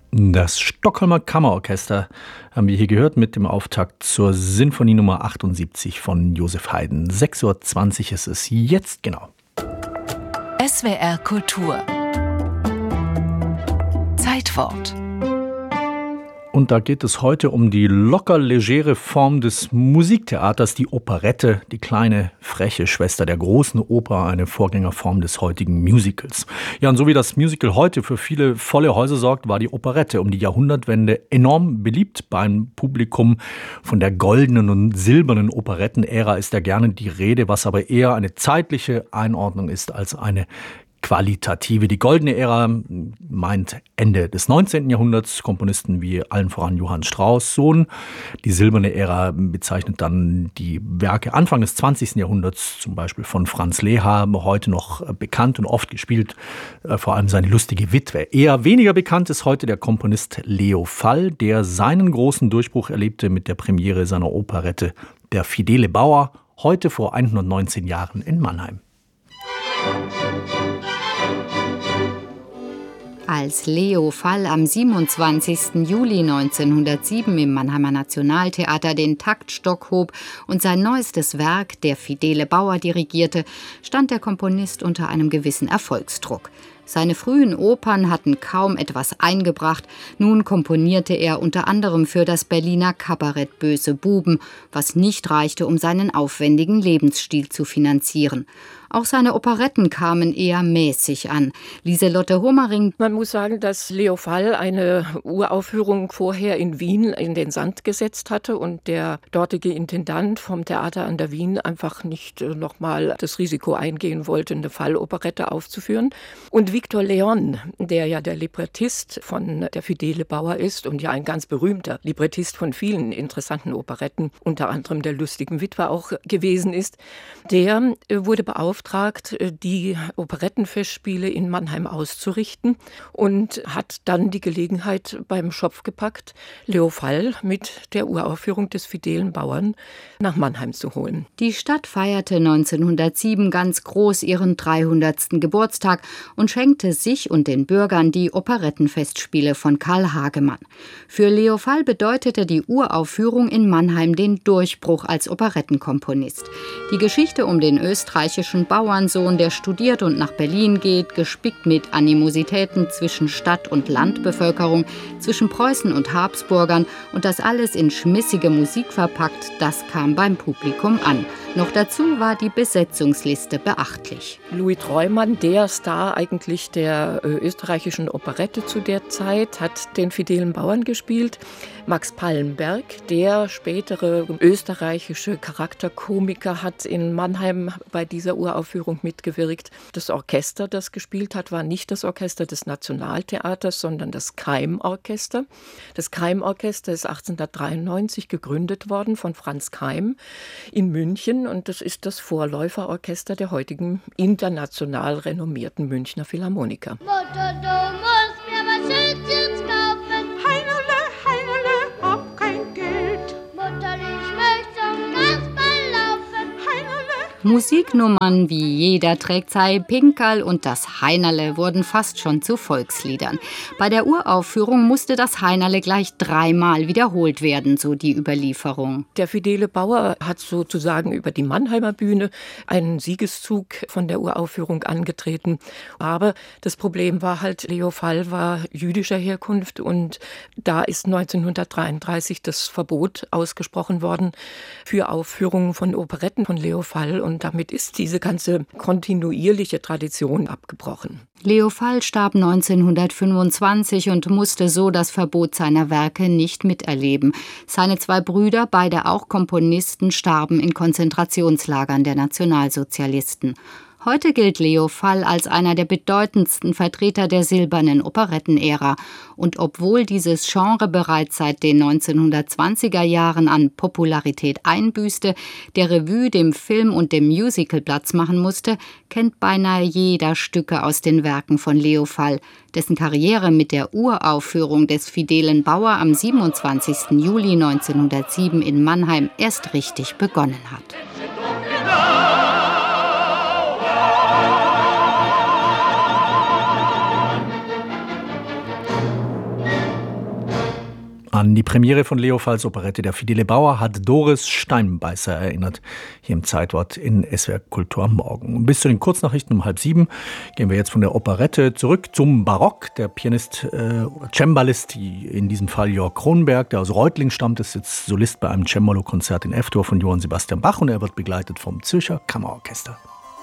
Das Stockholmer Kammerorchester haben wir hier gehört mit dem Auftakt zur Sinfonie Nummer 78 von Joseph Haydn. 6:20 Uhr ist es jetzt genau. SWR Kultur. Zeitwort. Und da geht es heute um die locker-legere Form des Musiktheaters, die Operette, die kleine, freche Schwester der großen Oper, eine Vorgängerform des heutigen Musicals. Ja, und so wie das Musical heute für viele volle Häuser sorgt, war die Operette um die Jahrhundertwende enorm beliebt beim Publikum. Von der goldenen und silbernen Operettenära ist ja gerne die Rede, was aber eher eine zeitliche Einordnung ist als eine qualitative. Die goldene Ära meint Ende des 19. Jahrhunderts, Komponisten wie allen voran Johann Strauss Sohn. Die silberne Ära bezeichnet dann die Werke Anfang des 20. Jahrhunderts, zum Beispiel von Franz Lehár, heute noch bekannt und oft gespielt, vor allem seine lustige Witwe. Eher weniger bekannt ist heute der Komponist Leo Fall, der seinen großen Durchbruch erlebte mit der Premiere seiner Operette Der fidele Bauer, heute vor 119 Jahren in Mannheim. Als Leo Fall am 27. Juli 1907 im Mannheimer Nationaltheater den Taktstock hob und sein neuestes Werk, Der fidele Bauer, dirigierte, stand der Komponist unter einem gewissen Erfolgsdruck. Seine frühen Opern hatten kaum etwas eingebracht. Nun komponierte er unter anderem für das Berliner Kabarett Böse Buben, was nicht reichte, um seinen aufwendigen Lebensstil zu finanzieren. Auch seine Operetten kamen eher mäßig an. Lieselotte Homering. Man muss sagen, dass Leo Fall eine Uraufführung vorher in Wien in den Sand gesetzt hatte und der dortige Intendant vom Theater an der Wien einfach nicht nochmal das Risiko eingehen wollte, eine Falloperette aufzuführen. Und Victor Leon, der ja der Librettist von Der fidele Bauer ist und ja ein ganz berühmter Librettist von vielen interessanten Operetten, unter anderem der Lustigen Witwe auch gewesen ist, der wurde beauftragt, die Operettenfestspiele in Mannheim auszurichten und hat dann die Gelegenheit beim Schopf gepackt, Leo Fall mit der Uraufführung des fidelen Bauern nach Mannheim zu holen. Die Stadt feierte 1907 ganz groß ihren 300. Geburtstag und schenkte sich und den Bürgern die Operettenfestspiele von Karl Hagemann. Für Leo Fall bedeutete die Uraufführung in Mannheim den Durchbruch als Operettenkomponist. Die Geschichte um den österreichischen Bauernsohn, der studiert und nach Berlin geht, gespickt mit Animositäten zwischen Stadt- und Landbevölkerung, zwischen Preußen und Habsburgern und das alles in schmissige Musik verpackt, das kam beim Publikum an. Noch dazu war die Besetzungsliste beachtlich. Louis Treumann, der Star eigentlich der österreichischen Operette zu der Zeit, hat den fidelen Bauern gespielt. Max Pallenberg, der spätere österreichische Charakterkomiker, hat in Mannheim bei dieser Uraufführung mitgewirkt. Das Orchester, das gespielt hat, war nicht das Orchester des Nationaltheaters, sondern das Keim-Orchester. Das Keim-Orchester ist 1893 gegründet worden von Franz Keim in München und das ist das Vorläuferorchester der heutigen international renommierten Münchner Philharmoniker. Mutter, du musst mir was Schönes kaufen. Heinerle, Heinerle, hab kein Geld. Mutter, ich möchte zum Kasperl laufen. Heinerle. Musiknummern wie Jeder trägt sei Pinkerl und das Heinerle wurden fast schon zu Volksliedern. Bei der Uraufführung musste das Heinerle gleich 3-mal wiederholt werden, so die Überlieferung. Der fidele Bauer hat sozusagen über die Mannheimer Bühne einen Siegeszug von der Uraufführung angetreten. Aber das Problem war halt, Leo Fall war jüdischer Herkunft und da ist 1933 das Verbot ausgesprochen worden für Aufführungen von Operetten von Leo Fall. Und damit ist diese ganze kontinuierliche Tradition abgebrochen. Leo Fall starb 1925 und musste so das Verbot seiner Werke nicht miterleben. Seine 2 Brüder, beide auch Komponisten, starben in Konzentrationslagern der Nationalsozialisten. Heute gilt Leo Fall als einer der bedeutendsten Vertreter der silbernen Operettenära. Und obwohl dieses Genre bereits seit den 1920er Jahren an Popularität einbüßte, der Revue, dem Film und dem Musical Platz machen musste, kennt beinahe jeder Stücke aus den Werken von Leo Fall, dessen Karriere mit der Uraufführung des fidelen Bauer am 27. Juli 1907 in Mannheim erst richtig begonnen hat. An die Premiere von Leo Falls Operette Der Fidele Bauer hat Doris Steinbeißer erinnert, hier im Zeitwort in SWR Kultur am Morgen. Und bis zu den Kurznachrichten um 6:30 gehen wir jetzt von der Operette zurück zum Barock. Der Pianist oder Cembalist, in diesem Fall Jörg Kronberg, der aus Reutlingen stammt, ist jetzt Solist bei einem Cembalo-Konzert in F-Dur von Johann Sebastian Bach und er wird begleitet vom Zürcher Kammerorchester.